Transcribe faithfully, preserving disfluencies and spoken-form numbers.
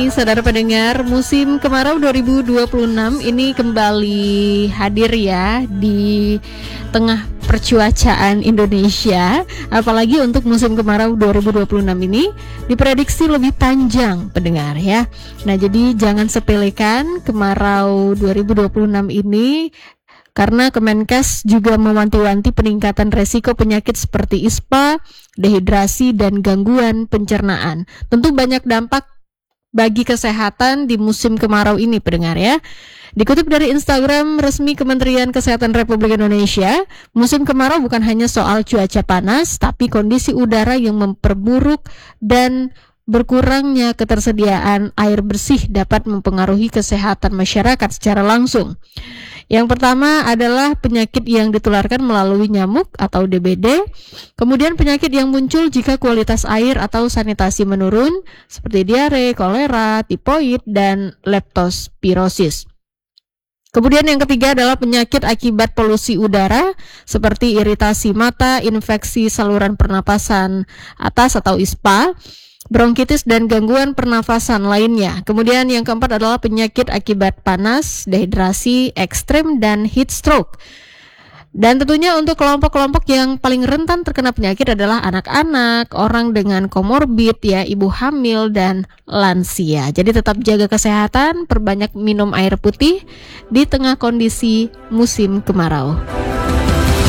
nih saudara pendengar, musim kemarau dua ribu dua puluh enam ini kembali hadir ya di tengah percuacaan Indonesia. Apalagi untuk musim kemarau dua ribu dua puluh enam ini diprediksi lebih panjang pendengar ya. Nah jadi jangan sepelekan kemarau dua ribu dua puluh enam ini, karena Kemenkes juga mewanti-wanti peningkatan resiko penyakit seperti ispa, dehidrasi, dan gangguan pencernaan. Tentu banyak dampak bagi kesehatan di musim kemarau ini pendengar ya. Dikutip dari Instagram resmi Kementerian Kesehatan Republik Indonesia, musim kemarau bukan hanya soal cuaca panas, tapi kondisi udara yang memperburuk dan berkurangnya ketersediaan air bersih dapat mempengaruhi kesehatan masyarakat secara langsung. Yang pertama adalah penyakit yang ditularkan melalui nyamuk atau D B D. Kemudian penyakit yang muncul jika kualitas air atau sanitasi menurun, seperti diare, kolera, tifoid, dan leptospirosis. Kemudian yang ketiga adalah penyakit akibat polusi udara, seperti iritasi mata, infeksi saluran pernapasan atas atau ispa, bronkitis, dan gangguan pernafasan lainnya. Kemudian yang keempat adalah penyakit akibat panas, dehidrasi ekstrim, dan heat stroke. Dan tentunya untuk kelompok-kelompok yang paling rentan terkena penyakit adalah anak-anak, orang dengan komorbid ya, ibu hamil, dan lansia. Jadi tetap jaga kesehatan, perbanyak minum air putih di tengah kondisi musim kemarau.